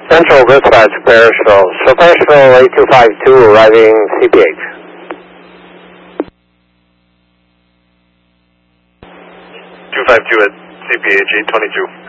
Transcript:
Central dispatch, Parishville. So Parishville 8252 arriving CPH. 252 at CPH 822.